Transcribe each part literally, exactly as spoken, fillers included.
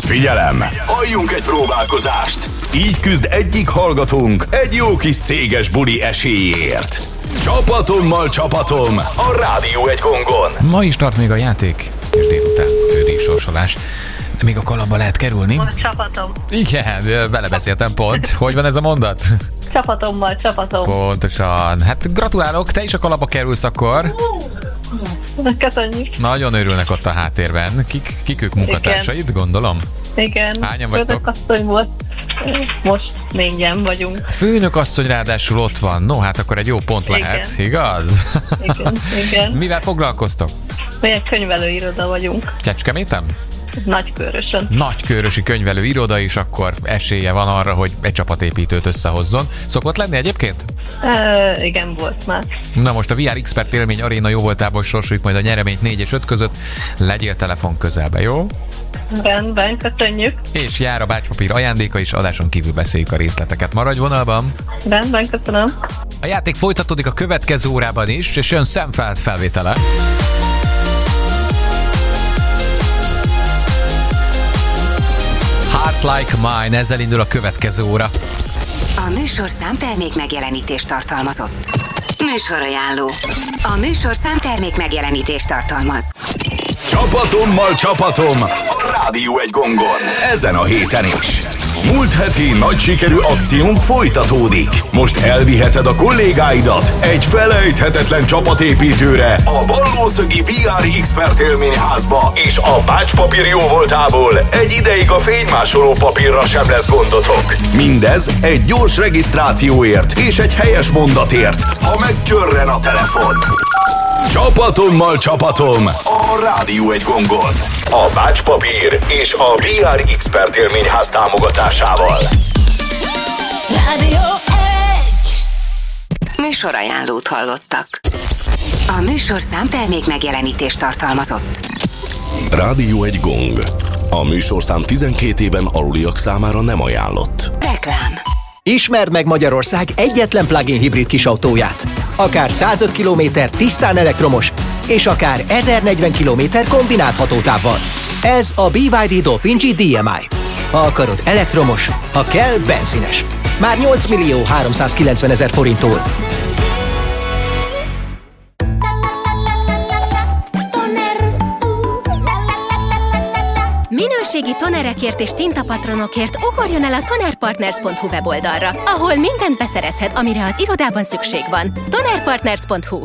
Figyelem! Halljunk egy próbálkozást! Így küzd egyik hallgatónk egy jó kis céges buli esélyért. Csapatommal csapatom a Rádió egy gongon. Ma is tart még a játék, és délután fődíj sorsolás. Még a kalapba lehet kerülni. Van a csapatom. Igen, belebeszéltem pont. Hogy van ez a mondat? Csapatommal, csapatom. Pontosan. Hát gratulálok, te is a kalapba kerülsz akkor. Köszönjük. Nagyon örülnek ott a háttérben. Kik, kik ők munkatársaid, igen. Gondolom? Igen. Hányan vagytok? Főnökasszony volt. Most négyen vagyunk. Főnökasszony ráadásul ott van. No, hát akkor egy jó pont lehet, igen. Igaz? Igen, igen. Mivel foglalkoztok? Mi egy könyvelőiroda vagyunk. Kecskeméten? Nagykőrösön. Nagykőrösi könyvelő iroda is, akkor esélye van arra, hogy egy csapatépítőt összehozzon. Szokott lenni egyébként? E, igen, volt már. Na most a vé er Expert élmény aréna jó voltából sorsoljuk majd a nyereményt négy és öt között. Legyél telefon közelbe, jó? Rendben, köszönjük. És jár a bácspapír ajándéka is, adáson kívül beszéljük a részleteket. Maradj vonalban! Rendben, köszönöm. A játék folytatódik a következő órában is, és jön Szemfeld felvétele. Heart Like Mine, ezzel indul a következő óra. A műsorszám termék megjelenítést tartalmazott. Műsorajánló. A műsorszám termék megjelenítést tartalmaz. Csapatommal csapatom a Rádió egy gongon. Ezen a héten is. Múlt heti nagy sikerű akciónk folytatódik. Most elviheted a kollégáidat egy felejthetetlen csapatépítőre a Ballószögi vé er Expert élményházba, és a bácspapír jóvoltából egy ideig a fénymásoló papírra sem lesz gondotok. Mindez egy gyors regisztrációért és egy helyes mondatért, ha megcsörren a telefon. Csapatommal csapatom a Rádió egy gongon. A bácspapír és a vé er Expert élményház támogatásával. Rádió egy. Műsorajánlót hallottak. A műsorszám termék megjelenítést tartalmazott. Rádió egy gong. A műsorszám tizenkét éven aluliak számára nem ajánlott. Reklám. Ismerd meg Magyarország egyetlen plug-in hibrid kisautóját. Akár százöt kilométer tisztán elektromos, és akár ezernegyven kilométer kombinált hatótávval. Ez a bé vé dé Dolphin G dé em i. Ha akarod elektromos, ha kell benzines. Már nyolc millió háromszázkilencvenezer forinttól. Minőségi tonerekért és tintapatronokért ugorjon el a tonerpartners pont hu weboldalra, ahol mindent beszerezhet, amire az irodában szükség van. tonerpartners pont hu.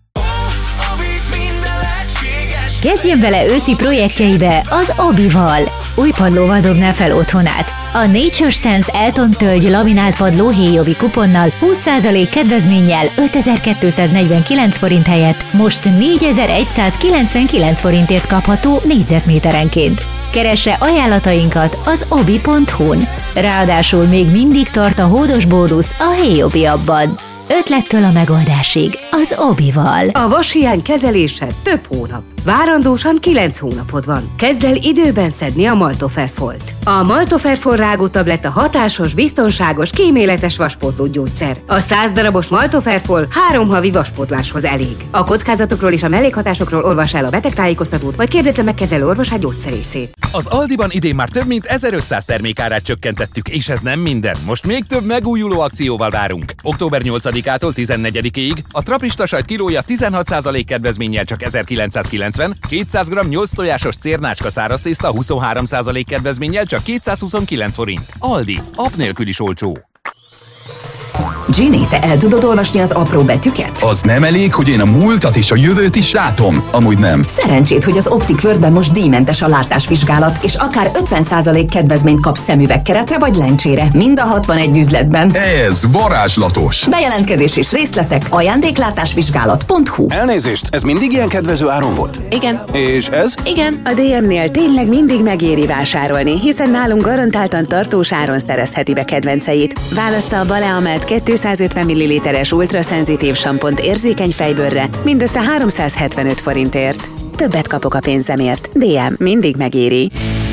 Kezdjön bele őszi projektjeibe az Obival. Új padlóval dobná fel otthonát. A Nature Sense Elton tölgy laminált padló héjobi kuponnal húsz százalék kedvezménnyel ötezer-kétszáznegyvenkilenc forint helyett most négyezer-egyszázkilencvenkilenc forintért kapható négyzetméterenként. Keresse ajánlatainkat az obi pont hu-n. Ráadásul még mindig tart a hódos bónusz a héjobi abban. Ötlettől a megoldásig az Obival. A vashiány kezelése több hónap. Várandósan kilenc hónapod van. Kezd el időben szedni a Maltoferfolt. A Maltoferfol rágótabletta hatásos, biztonságos, kíméletes vaspótló gyógyszer. A száz darabos Maltoferfol három havi vaspótláshoz elég. A kockázatokról és a mellékhatásokról olvass el a betegtájékoztatót, vagy kérdezze meg kezelő orvosát gyógyszerészét. Az Aldiban idén már több mint ezerötszáz termékárát csökkentettük, és ez nem minden. Most még több megújuló akcióval várunk. október nyolcadikától tizennegyedikéig a trapista sajt kilója tizenhat százalék kedvezménnyel csak ezerkilencszázkilencven, kétszáz gramm nyolc tojásos cérnácska száraztészta huszonhárom százalék kedvezménnyel csak kétszázhuszonkilenc forint. Aldi, app nélkül is olcsó. Ginny, te el tudod olvasni az apró betűket? Az nem elég, hogy én a múltat és a jövőt is látom? Amúgy nem. Szerencsét, hogy az Optik Worldben most díjmentes a látásvizsgálat, és akár ötven százalék kedvezményt kapsz szemüvegkeretre vagy lencsére, mind a hatvanegy üzletben. Ez varázslatos! Bejelentkezés és részletek ajándéklátásvizsgálat pont hu. Elnézést, ez mindig ilyen kedvező áron volt? Igen. És ez? Igen. A dé em-nél tényleg mindig megéri vásárolni, hiszen nálunk garantáltan tartós áron szerezheti be kedvenceit. Válassza a Baleamelt kétszázötven milliliteres ultraszenzitív sampont érzékeny fejbőrre mindössze háromszázhetvenöt forintért. Többet kapok a pénzemért. dé em mindig megéri.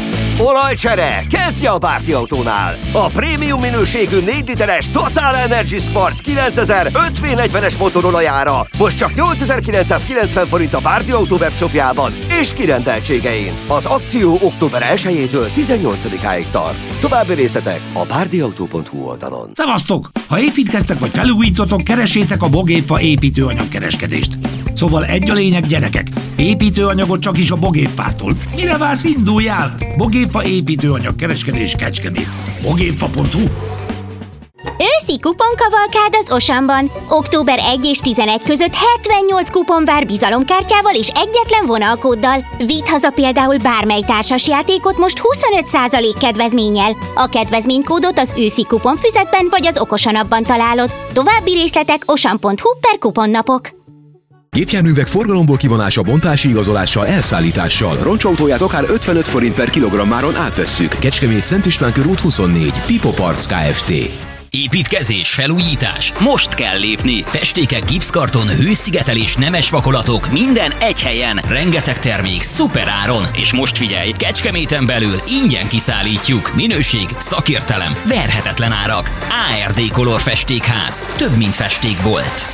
Olajcsere, kezdje a Bárti Autónál! A prémium minőségű négy literes Total Energy Sports kilencezer öt vé negyvenes motorolajára most csak nyolcezer-kilencszázkilencven forint a Bárti Autó webshopjában és kirendeltségein. Az akció október elsejétől tizennyolcadikáig tart. További részletek a bárdiautó pont hu oldalon. Szevasztok! Ha építkeztek vagy felújítotok, keresétek a Bogépfa építőanyagkereskedést. Szóval egy a lényeg, gyerekek. Építőanyagot csak is a Bogépfától. Mire vársz, induljál? Bogépfa építőanyagkereskedés Kecskemét. bogépfa pont hu. Őszi kuponkavalkád az Osamban. október elseje és tizenegy között hetvennyolc kupon vár bizalomkártyával és egyetlen vonalkóddal. Vidd haza például bármely társasjátékot most huszonöt százalék kedvezménnyel. A kedvezménykódot az őszi kuponfüzetben vagy az Okosanapban találod. További részletek osam pont hu per kuponnapok. Gépjárművek forgalomból kivonása, bontási igazolással, elszállítással. Roncsautóját akár ötvenöt forint per kilogrammáron átvesszük. Kecskemét Szent István körút huszonnégy. Pipo Parts Kft. Építkezés, felújítás. Most kell lépni. Festékek, gipszkarton, hőszigetelés, nemes vakolatok, minden egy helyen. Rengeteg termék, szuper áron. És most figyelj, Kecskeméten belül ingyen kiszállítjuk. Minőség, szakértelem, verhetetlen árak. á er dé Color Festékház. Több, mint festékbolt.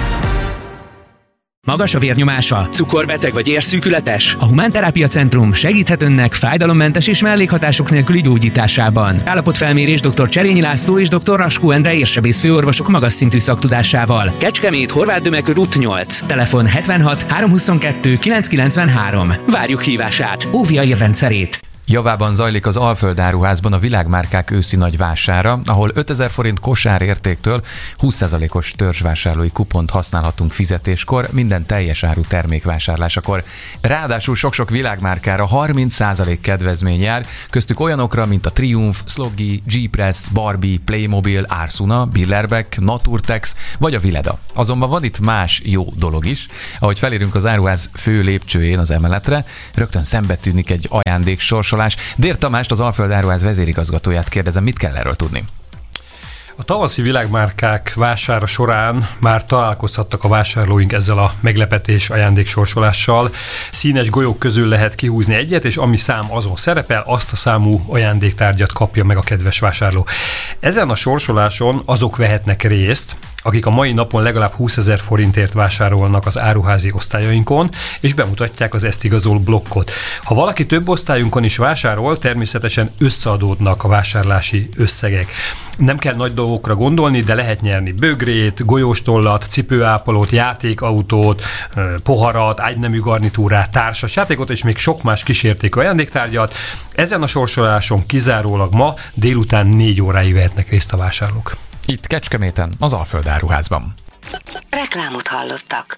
Magas a vérnyomása? Cukorbeteg vagy érszűkületes? A Humánterápia Centrum segíthet önnek fájdalommentes és mellékhatások nélküli gyógyításában. Állapotfelmérés dr. Cserényi László és dr. Raskó Endre érsebész főorvosok magas szintű szaktudásával. Kecskemét, Horváth Dömök út nyolc. Telefon hetvenhat háromszázhuszonkettő kilencszázkilencvenhárom. Várjuk hívását. Óvja érrendszerét. Javában zajlik az Alföld áruházban a világmárkák őszi nagy vására, ahol ötezer forint kosár értéktől húsz százalékos törzsvásárlói kupont használhatunk fizetéskor, minden teljes áru termékvásárlásakor. Ráadásul sok-sok világmárkára harminc százalék kedvezmény jár, köztük olyanokra, mint a Triumph, Sloggy, G-Press, Barbie, Playmobil, Arsuna, Billerbeck, Naturtex vagy a Vileda. Azonban van itt más jó dolog is. Ahogy felérünk az áruház fő lépcsőjén az emeletre, rögtön szembe tűnik egy ajándéksorsolás. Dér Tamást, az Alföld áruház vezérigazgatóját kérdezem, mit kell erről tudni? A tavaszi világmárkák vására során már találkozhattak a vásárlóink ezzel a meglepetés ajándéksorsolással. Színes golyók közül lehet kihúzni egyet, és ami szám azon szerepel, azt a számú ajándéktárgyat kapja meg a kedves vásárló. Ezen a sorsoláson azok vehetnek részt, akik a mai napon legalább húszezer forintért vásárolnak az áruházi osztályainkon, és bemutatják az ezt igazoló blokkot. Ha valaki több osztályunkon is vásárol, természetesen összeadódnak a vásárlási összegek. Nem kell nagy dolgokra gondolni, de lehet nyerni bögrét, golyóstollat, cipőápolót, játékautót, poharat, ágynemű garnitúrát, társas játékot, és még sok más kísértékű ajándéktárgyat. Ezen a sorsoláson kizárólag ma délután négy óráig vehetnek részt a vásárlók. Itt Kecskeméten, az Alföld áruházban. Reklámot hallottak.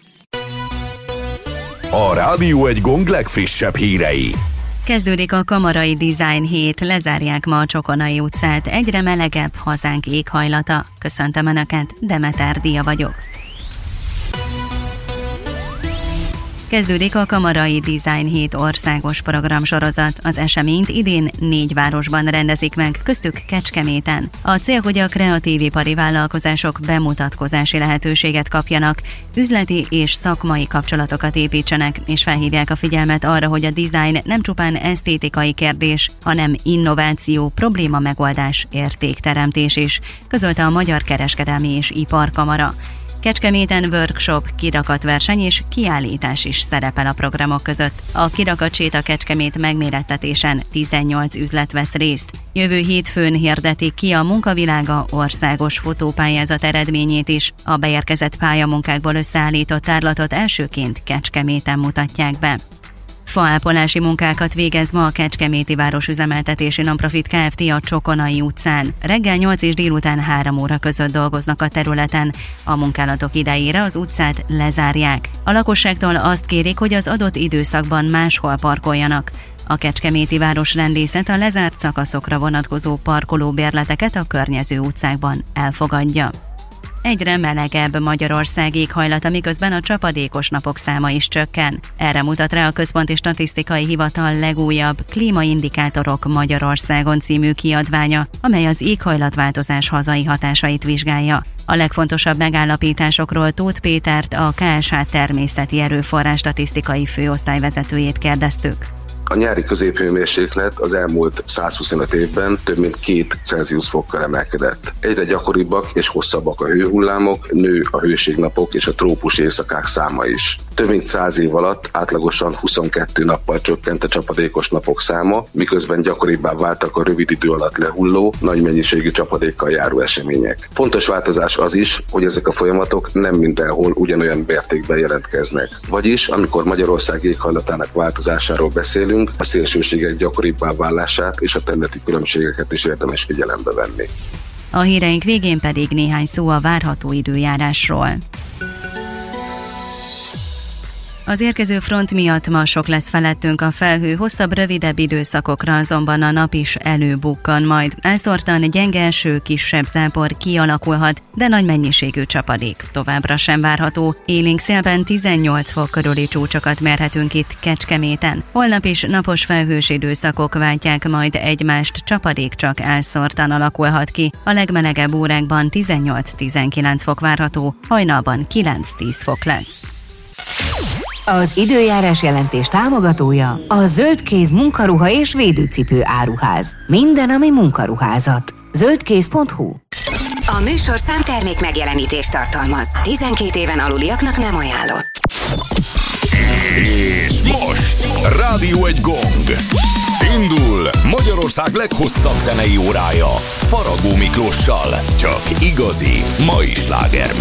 A Rádió egy Gong legfrissebb hírei. Kezdődik a Kamarai Design hét, lezárják ma a Csokonai utcát, egyre melegebb hazánk éghajlata. Köszöntöm Önöket, Demeter Dia vagyok. Kezdődik a Kamarai Design hét országos programsorozat. Az eseményt idén négy városban rendezik meg, köztük Kecskeméten. A cél, hogy a kreatív ipari vállalkozások bemutatkozási lehetőséget kapjanak, üzleti és szakmai kapcsolatokat építsenek, és felhívják a figyelmet arra, hogy a design nem csupán esztétikai kérdés, hanem innováció, probléma megoldás, értékteremtés is, közölte a Magyar Kereskedelmi és Iparkamara. Kecskeméten workshop, kirakatverseny és kiállítás is szerepel a programok között. A kirakatséta Kecskemét megmérettetésen tizennyolc üzlet vesz részt. Jövő hétfőn hirdetik ki a Munkavilága országos fotópályázat eredményét is. A beérkezett pályamunkákból összeállított tárlatot elsőként Kecskeméten mutatják be. Faápolási munkákat végez ma a Kecskeméti Városüzemeltetési Nonprofit Kft. A Csokonai utcán. Reggel nyolc és délután három óra között dolgoznak a területen. A munkálatok idejére az utcát lezárják. A lakosságtól azt kérik, hogy az adott időszakban máshol parkoljanak. A Kecskeméti Városrendészet a lezárt szakaszokra vonatkozó parkolóbérleteket a környező utcákban elfogadja. Egyre melegebb Magyarország éghajlata, miközben a csapadékos napok száma is csökken. Erre mutat rá a Központi Statisztikai Hivatal legújabb Klímaindikátorok Magyarországon című kiadványa, amely az éghajlatváltozás hazai hatásait vizsgálja. A legfontosabb megállapításokról Tóth Pétert, a ká es há természeti erőforrás statisztikai főosztályvezetőjét kérdeztük. A nyári középhőmérséklet az elmúlt százhuszonöt évben több mint két Celsius fokkal emelkedett. Egyre gyakoribbak és hosszabbak a hőhullámok, nő a hőségnapok és a trópus éjszakák száma is. Több mint száz év alatt átlagosan huszonkettő nappal csökkent a csapadékos napok száma, miközben gyakoribbá váltak a rövid idő alatt lehulló, nagy mennyiségű csapadékkal járó események. Fontos változás az is, hogy ezek a folyamatok nem mindenhol ugyanolyan mértékben jelentkeznek. Vagyis, amikor Magyarország éghajlatának változásáról beszélünk, a szélsőségek gyakoribbá válását és a területi különbségeket is érdemes figyelembe venni. A híreink végén pedig néhány szó a várható időjárásról. Az érkező front miatt ma sok lesz felettünk a felhő, hosszabb, rövidebb időszakokra azonban a nap is előbukkan majd. Elszórtan gyenge eső, kisebb zápor kialakulhat, de nagy mennyiségű csapadék továbbra sem várható. Élénk szélben tizennyolc fok körüli csúcsokat mérhetünk itt Kecskeméten. Holnap is napos felhős időszakok váltják majd egymást, csapadék csak elszórtan alakulhat ki. A legmelegebb órákban tizennyolc-tizenkilenc fok várható, hajnalban kilenc-tíz fok lesz. Az időjárás jelentés támogatója a Zöldkéz munkaruha és védőcipő áruház. Minden, ami munkaruházat. zöldkéz pont hu. A műsorszám termék megjelenítést tartalmaz. tizenkét éven aluliaknak nem ajánlott. És most Rádió egy gong. Indul Magyarország leghosszabb zenei órája Faragó Miklóssal. Csak igazi mai sláger.